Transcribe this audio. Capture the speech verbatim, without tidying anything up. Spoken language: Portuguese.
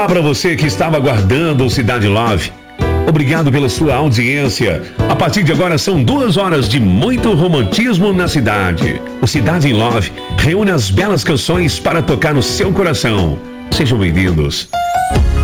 Olá para você que estava aguardando o Cidade Love. Obrigado pela sua audiência. A partir de agora são duas horas de muito romantismo na cidade. O Cidade em Love reúne as belas canções para tocar no seu coração. Sejam bem-vindos.